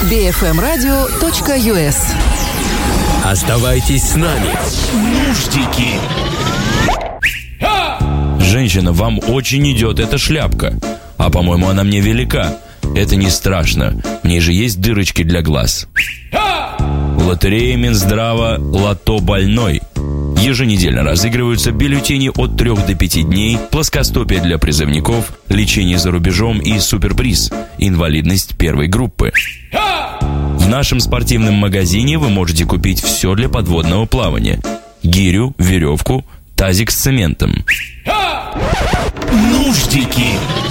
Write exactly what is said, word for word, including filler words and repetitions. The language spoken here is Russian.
би эф эм радио точка ю эс. Оставайтесь с нами. Нуждики. Женщина, вам очень идет эта шляпка. А, по-моему, она мне велика. Это не страшно. В ней же есть дырочки для глаз. Лотерея Минздрава «Лото больной». Еженедельно разыгрываются бюллетени от трех до пяти дней, плоскостопие для призывников, лечение за рубежом и суперприз – инвалидность первой группы. В нашем спортивном магазине вы можете купить все для подводного плавания. Гирю, веревку, тазик с цементом. Нуждики.